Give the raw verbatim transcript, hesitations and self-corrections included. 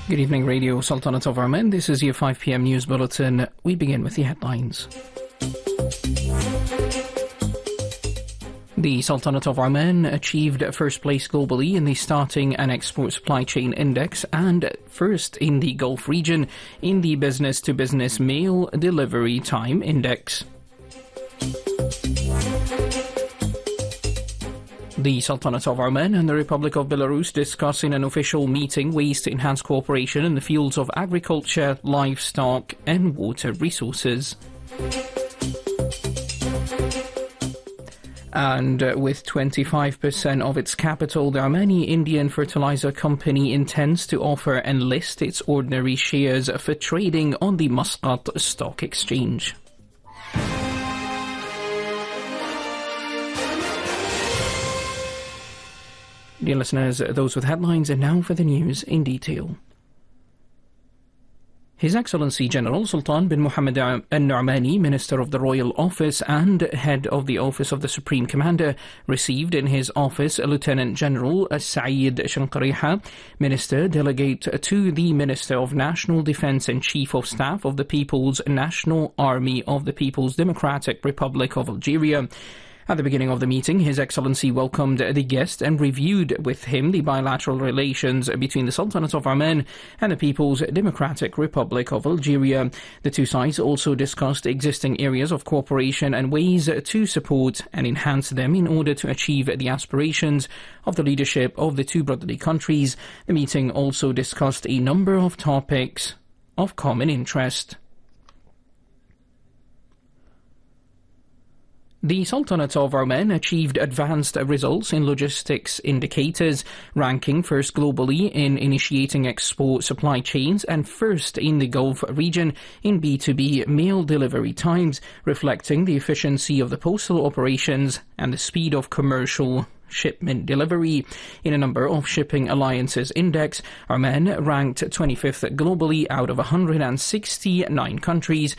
Good evening, Radio Sultanate of Oman. This is your five p m news bulletin. We begin with the headlines. The Sultanate of Oman achieved first place globally in the Starting and Export Supply Chain Index and first in the Gulf region in the Business-to-Business Mail Delivery Time Index. The Sultanate of Oman and the Republic of Belarus discuss in an official meeting ways to enhance cooperation in the fields of agriculture, livestock and water resources. And uh, with twenty-five percent of its capital, the Omani Indian Fertilizer Company intends to offer and list its ordinary shares for trading on the Muscat Stock Exchange. Dear listeners, those with headlines, and now for the news in detail. His Excellency General Sultan bin Mohammed Al Nu'mani, Minister of the Royal Office and Head of the Office of the Supreme Commander, received in his office Lieutenant General Saeed Shanqariha, Minister Delegate to the Minister of National Defence and Chief of Staff of the People's National Army of the People's Democratic Republic of Algeria. At the beginning of the meeting, His Excellency welcomed the guest and reviewed with him the bilateral relations between the Sultanate of Oman and the People's Democratic Republic of Algeria. The two sides also discussed existing areas of cooperation and ways to support and enhance them in order to achieve the aspirations of the leadership of the two brotherly countries. The meeting also discussed a number of topics of common interest. The Sultanate of Oman achieved advanced results in logistics indicators, ranking first globally in initiating export supply chains and first in the Gulf region in B two B mail delivery times, reflecting the efficiency of the postal operations and the speed of commercial shipment delivery. In a number of shipping alliances index, Oman ranked twenty-fifth globally out of one hundred sixty-nine countries,